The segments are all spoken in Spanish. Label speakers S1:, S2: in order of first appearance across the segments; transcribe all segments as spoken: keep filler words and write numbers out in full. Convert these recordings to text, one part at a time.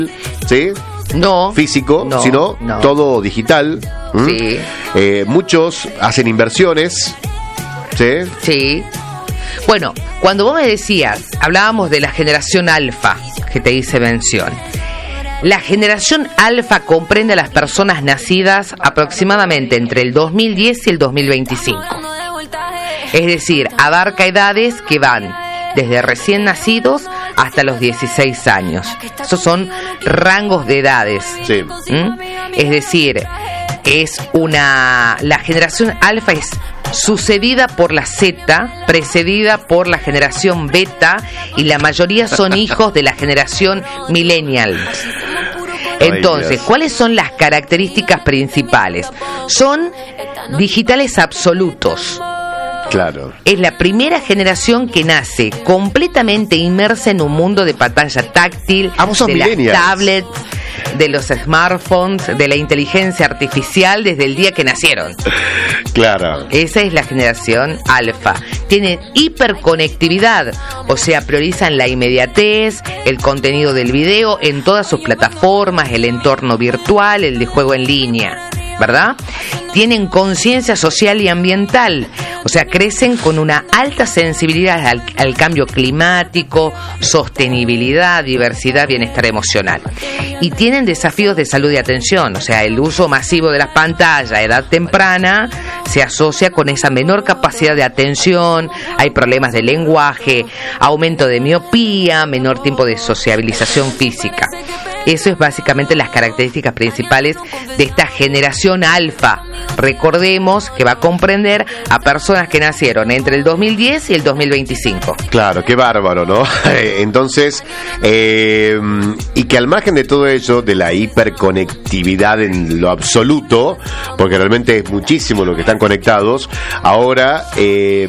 S1: ¿sí?
S2: No.
S1: Físico,
S2: no,
S1: sino
S2: no.
S1: todo digital. ¿Mm?
S2: Sí.
S1: Eh, muchos hacen inversiones, ¿sí?
S2: Sí. Bueno, cuando vos me decías, hablábamos de la generación alfa, que te hice mención. La generación alfa comprende a las personas nacidas aproximadamente entre el dos mil diez y el dos mil veinticinco. Es decir, abarca edades que van desde recién nacidos hasta los dieciséis años. Esos son rangos de edades.
S1: Sí.
S2: ¿Mm? Es decir, es una... La generación alfa es sucedida por la Z, precedida por la generación beta, y la mayoría son hijos de la generación millennial. Entonces, ¿cuáles son las características principales? Son digitales absolutos.
S1: Claro.
S2: Es la primera generación que nace completamente inmersa en un mundo de pantalla táctil,
S1: ah, vos sos
S2: de las
S1: millennials.
S2: tablets, de los smartphones, de la inteligencia artificial desde el día que nacieron.
S1: Claro.
S2: Esa es la generación alfa. Tienen hiperconectividad, o sea, priorizan la inmediatez, el contenido del video en todas sus plataformas, el entorno virtual, el de juego en línea, ¿verdad? Tienen conciencia social y ambiental, o sea, crecen con una alta sensibilidad al, al cambio climático, sostenibilidad, diversidad, bienestar emocional. Y tienen desafíos de salud y atención, o sea, el uso masivo de las pantallas a edad temprana se asocia con esa menor capacidad de atención, hay problemas de lenguaje, aumento de miopía, menor tiempo de sociabilización física. Eso es básicamente las características principales de esta generación alfa. Recordemos que va a comprender a personas que nacieron entre el dos mil diez y el dos mil veinticinco.
S1: Claro, qué bárbaro, ¿no? Entonces, eh, y que al margen de todo eso, de la hiperconectividad en lo absoluto, porque realmente es muchísimo lo que están conectados, ahora eh,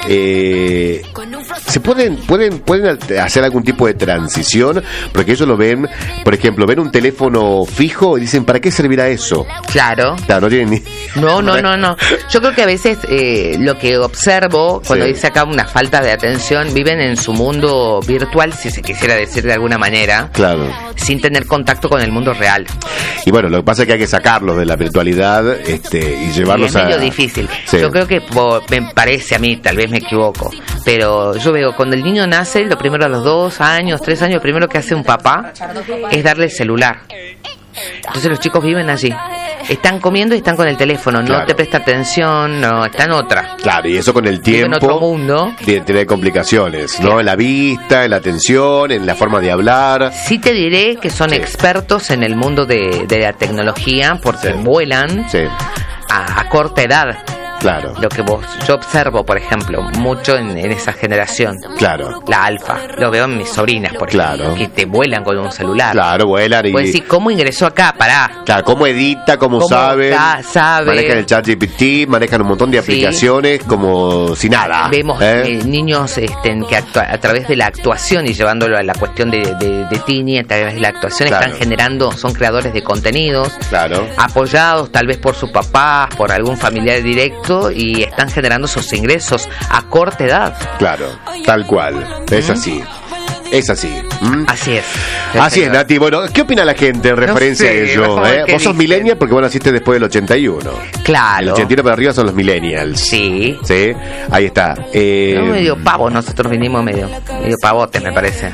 S1: eh, se pueden, pueden, pueden hacer algún tipo de transición, porque ellos lo ven, por ejemplo, ven un teléfono fijo y dicen, ¿para qué servirá eso?
S2: Claro.
S1: Claro, no tienen ni...
S2: No, no, no, no. Yo creo que a veces eh, lo que observo cuando
S1: Sí.
S2: dice acá una falta de atención, viven en su mundo virtual, si se quisiera decir de alguna manera,
S1: Claro.
S2: sin tener contacto con el mundo real.
S1: Y bueno, lo que pasa es que hay que sacarlos de la virtualidad este, y llevarlos
S2: Y es medio
S1: a...
S2: difícil.
S1: Sí.
S2: Yo creo que po, me parece a mí, tal vez me equivoco, pero yo veo cuando el niño nace, lo primero a los dos años, tres años, lo primero que hace un papá es darle el celular. Entonces los chicos viven allí. Están comiendo y están con el teléfono,
S1: Claro.
S2: no te presta atención, no, está en otra.
S1: Claro, y eso con el
S2: Vive en
S1: tiempo
S2: otro mundo.
S1: tiene, tiene complicaciones, ¿no?
S2: Claro.
S1: En la vista, en la atención, en la forma de hablar.
S2: Sí te diré que son
S1: Sí.
S2: expertos en el mundo de, de la tecnología porque
S1: Sí.
S2: vuelan
S1: Sí,
S2: a, a corta edad.
S1: claro,
S2: Lo que vos, yo observo, por ejemplo, mucho en, en esa generación,
S1: claro,
S2: la alfa. Lo veo en mis sobrinas, por
S1: Claro.
S2: ejemplo, que te vuelan con un celular.
S1: claro, vuelan y...
S2: Pues decir, ¿cómo ingresó acá? Pará.
S1: Claro, cómo edita, cómo,
S2: ¿Cómo
S1: sabe,
S2: da- sabe?
S1: manejan el chat G P T, manejan un montón de
S2: Sí.
S1: aplicaciones como si nada.
S2: Vemos
S1: ¿eh?
S2: eh, niños este, que actúa- a través de la actuación y llevándolo a la cuestión de, de, de Tini, a través de la actuación
S1: Claro.
S2: están generando, son creadores de contenidos,
S1: Claro,
S2: apoyados tal vez por sus papás, por algún familiar directo, y están generando sus ingresos a corta edad.
S1: claro, tal cual, es
S2: ¿Mm?
S1: así, es así. ¿Mm?
S2: Así es.
S1: Así es, Nati. Bueno, ¿qué opina la gente en referencia
S2: sé,
S1: a ello?
S2: vamos a ver
S1: eh?
S2: qué
S1: Vos sos
S2: dicen.
S1: millennial porque vos naciste después del ochenta y uno. El
S2: Claro.
S1: ochenta y uno para arriba son los millennials.
S2: Sí.
S1: Sí, ahí está. Eh,
S2: No, medio pavo, nosotros vinimos medio, medio pavotes, me parece.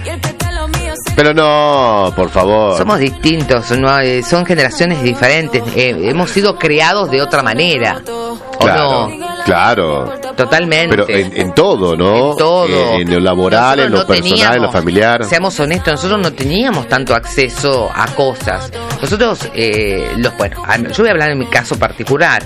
S1: pero no, por favor.
S2: Somos distintos, ¿no? Eh, son generaciones diferentes. Eh, hemos sido creados de otra manera. ¿O
S1: Claro,
S2: no?
S1: claro.
S2: Totalmente.
S1: Pero en, en todo, ¿no?
S2: En todo.
S1: Eh, en lo laboral, en lo
S2: Nosotros no
S1: personal, en lo
S2: teníamos,
S1: familiar.
S2: Seamos honestos, nosotros no teníamos tanto acceso a cosas. Nosotros, eh, los bueno, a- yo voy a hablar en mi caso particular.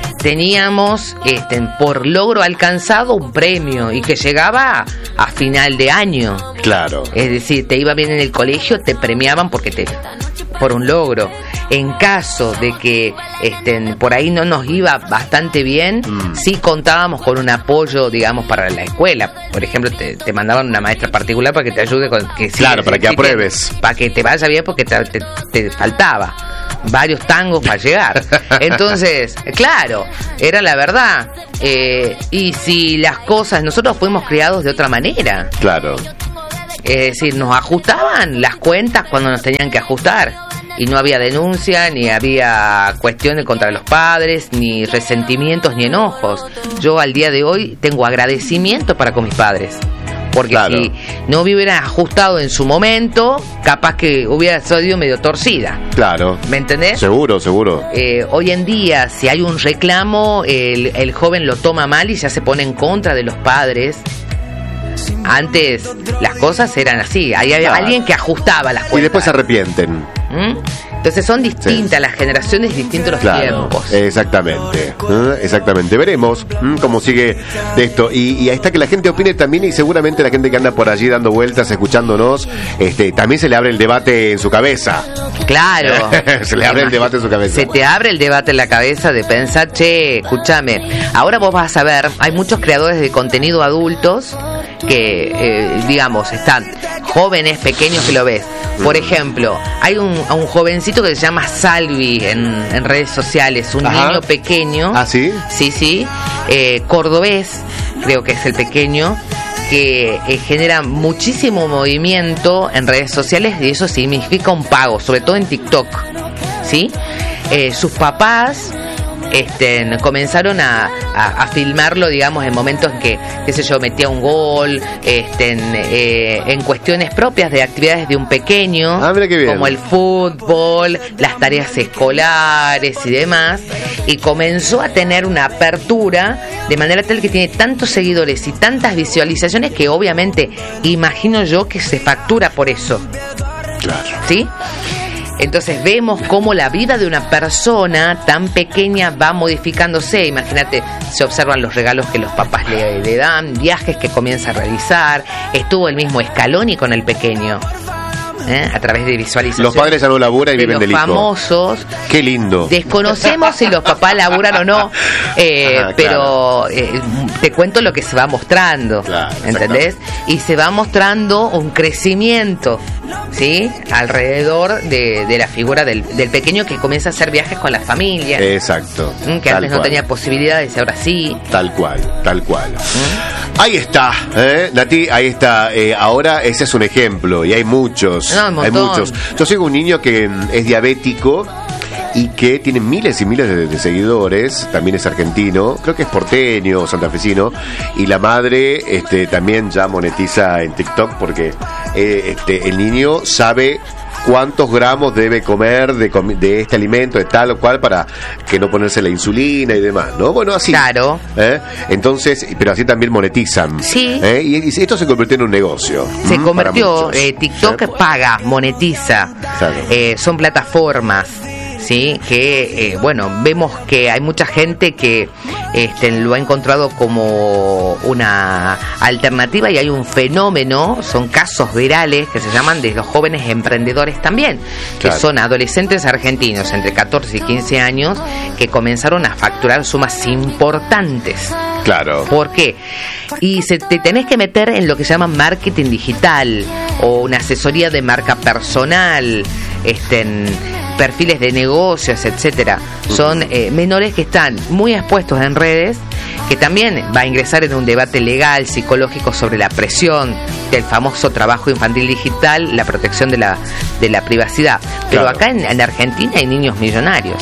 S2: Teníamos, este, por logro alcanzado, un premio y que llegaba a final de año.
S1: Claro.
S2: Es decir, te iba bien en el colegio, te premiaban porque te por un logro. En caso de que este, por ahí no nos iba bastante bien,
S1: Mm.
S2: sí contábamos con un apoyo, digamos, para la escuela. Por ejemplo, te, te mandaban una maestra particular para que te ayude con que sí,
S1: Claro, para que
S2: sí,
S1: apruebes.
S2: Para que te vaya bien porque te, te- te faltaba varios tangos para llegar. Entonces, claro, era la verdad. Eh, y si las cosas, nosotros fuimos criados de otra manera.
S1: Claro.
S2: Es decir, nos ajustaban las cuentas cuando nos tenían que ajustar. Y no había denuncia, ni había cuestiones contra los padres, ni resentimientos, ni enojos. Yo al día de hoy tengo agradecimiento para con mis padres. Porque claro, si no me hubieran ajustado en su momento, capaz que hubiera sido medio torcida.
S1: Claro.
S2: ¿Me entendés?
S1: Seguro, seguro.
S2: Eh, hoy en día, si hay un reclamo, el, el joven lo toma mal y ya se pone en contra de los padres. Antes las cosas eran así, había claro, alguien que ajustaba las cuentas.
S1: Y después se arrepienten.
S2: ¿Mm? Entonces son distintas sí, las generaciones, distintos los claro, tiempos.
S1: Exactamente, ¿eh? Exactamente. Veremos ¿eh? cómo sigue esto. Y, y ahí está que la gente opine también, y seguramente la gente que anda por allí dando vueltas, escuchándonos, este, también se le abre el debate en su cabeza.
S2: Claro.
S1: Se le abre el debate en su cabeza.
S2: Se te abre el debate en la cabeza de pensar, che, escúchame, ahora vos vas a ver, hay muchos creadores de contenido adultos que, eh, digamos, están jóvenes, pequeños que lo ves. Por ejemplo, hay un, un jovencito que se llama Salvi en, en redes sociales, un Ajá. niño pequeño.
S1: ¿Ah, sí?
S2: Sí, sí, eh, cordobés, creo que es el pequeño, que eh, genera muchísimo movimiento en redes sociales, y eso significa un pago, sobre todo en TikTok, ¿sí? Eh, sus papás Este, comenzaron a, a, a filmarlo, digamos, en momentos en que, qué sé yo, metía un gol, este, en, eh, en cuestiones propias de actividades de un pequeño,
S1: ah, mira qué bien,
S2: como el fútbol, las tareas escolares y demás, y comenzó a tener una apertura de manera tal que tiene tantos seguidores y tantas visualizaciones que obviamente imagino yo que se factura por eso.
S1: Claro.
S2: ¿Sí? Entonces vemos cómo la vida de una persona tan pequeña va modificándose. Imagínate, se observan los regalos que los papás le, le dan, viajes que comienza a realizar. Estuvo el mismo Scaloni con el pequeño, ¿eh? A través de visualización.
S1: Los padres ya no laburan y
S2: de
S1: viven del hijo.
S2: Los famosos.
S1: Qué lindo.
S2: Desconocemos si los papás laburan o no, eh, Ajá, pero claro. eh, te cuento lo que se va mostrando,
S1: claro,
S2: ¿entendés? Y se va mostrando un crecimiento, ¿sí? Alrededor de, de la figura del, del pequeño, que comienza a hacer viajes con la familia.
S1: Exacto.
S2: Que antes no tenía posibilidades y ahora sí.
S1: Tal cual, tal cual. ¿Mm? Ahí está, ¿eh? Nati, ahí está. Eh, ahora ese es un ejemplo, y hay muchos.
S2: No,
S1: hay muchos. Yo sigo un niño que es diabético y que tiene miles y miles de, de seguidores, también es argentino, creo que es porteño o santafesino, y la madre este, también ya monetiza en TikTok porque eh, este, el niño sabe cuántos gramos debe comer de, de este alimento, de tal o cual, para que no ponerse la insulina y demás, ¿no? Bueno, así.
S2: Claro.
S1: ¿Eh? Entonces, pero así también monetizan.
S2: Sí.
S1: ¿Eh? Y, y esto se convirtió en un negocio.
S2: Se
S1: ¿Mm?
S2: convirtió, eh, TikTok ¿Eh? paga, monetiza.
S1: Claro.
S2: Eh, son plataformas. Sí, que eh, bueno, vemos que hay mucha gente que este, lo ha encontrado como una alternativa, y hay un fenómeno, son casos virales que se llaman de los jóvenes emprendedores también,
S1: claro,
S2: que son adolescentes argentinos entre catorce y quince años que comenzaron a facturar sumas importantes.
S1: Claro.
S2: ¿Por qué? Y se, te tenés que meter en lo que se llama marketing digital o una asesoría de marca personal, este, en perfiles de negocios, etcétera. Son eh, menores que están muy expuestos en redes, que también va a ingresar en un debate legal, psicológico sobre la presión del famoso trabajo infantil digital, la protección de la de la privacidad. Pero claro, acá en, en Argentina hay niños millonarios.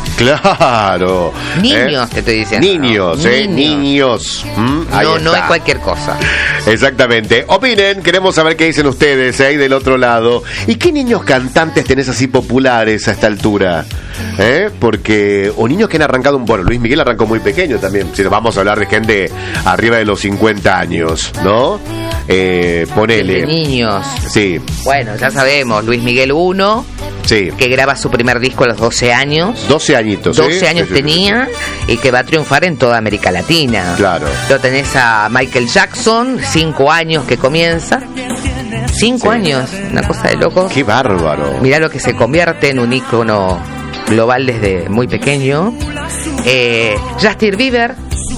S1: Claro.
S2: Niños,
S1: ¿Eh?
S2: te estoy diciendo.
S1: Niños,
S2: ¿no?
S1: ¿eh? Niños. ¿Mm?
S2: No, no es cualquier cosa.
S1: Exactamente. Opinen, queremos saber qué dicen ustedes ahí del otro lado. ¿Y qué niños cantantes tenés así populares a esta altura? ¿Eh? Porque, o niños que han arrancado un... Bueno, Luis Miguel arrancó muy pequeño también. Si vamos a hablar de gente arriba de los cincuenta años, ¿no? Eh, ponele.
S2: De niños.
S1: Sí.
S2: Bueno, ya sabemos, Luis Miguel uno.
S1: Sí.
S2: Que graba su primer disco a los doce años.
S1: doce añitos,
S2: doce
S1: ¿sí?
S2: años
S1: sí,
S2: tenía,
S1: sí, sí.
S2: Y que va a triunfar en toda América Latina.
S1: Claro.
S2: Lo tenés a Michael Jackson, cinco años que comienza. Cinco sí. años, una cosa de loco.
S1: Qué bárbaro.
S2: Mirá lo que se convierte en un ícono global desde muy pequeño. Eh, Justin Bieber,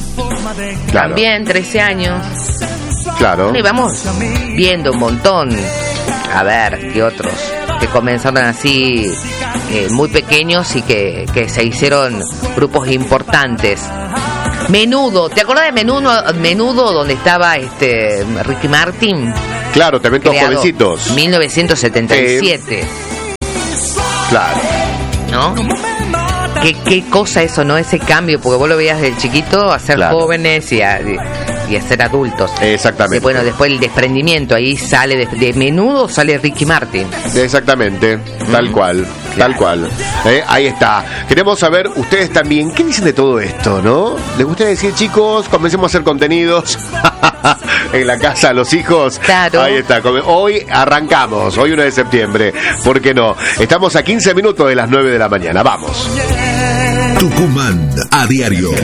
S2: claro, también trece años.
S1: Claro.
S2: Y vamos viendo un montón. A ver, ¿qué otros? Que comenzaron así eh, muy pequeños y que, que se hicieron grupos importantes. Menudo, ¿te acuerdas de Menudo, Menudo donde estaba este Ricky Martin?
S1: Claro, también todos jovencitos.
S2: mil novecientos setenta y siete. Eh,
S1: claro.
S2: ¿No? ¿Qué, qué cosa eso, ¿no? Ese cambio, porque vos lo veías del chiquito a ser claro. jóvenes y a, y a ser adultos.
S1: Exactamente.
S2: Y bueno, después el desprendimiento, ahí sale de, de menudo sale Ricky Martin.
S1: Exactamente, tal mm. cual, claro. tal cual. Eh, ahí está. Queremos saber, ustedes también, ¿qué dicen de todo esto, no? ¿Les gustaría decir, chicos, comencemos a hacer contenidos en la casa a los hijos?
S2: Claro.
S1: Ahí está. Hoy arrancamos, hoy uno de septiembre. ¿Por qué no? Estamos a quince minutos de las nueve de la mañana. Vamos.
S3: Tucumán a diario.